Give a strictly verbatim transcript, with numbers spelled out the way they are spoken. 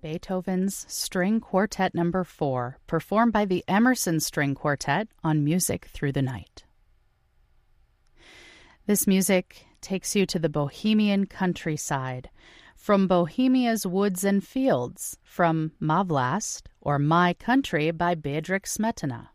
Beethoven's String Quartet Number four, performed by the Emerson String Quartet on Music Through the Night. This music takes you to the Bohemian countryside, from Bohemia's woods and fields, from Ma Vlast, or My Country by Bedřich Smetana.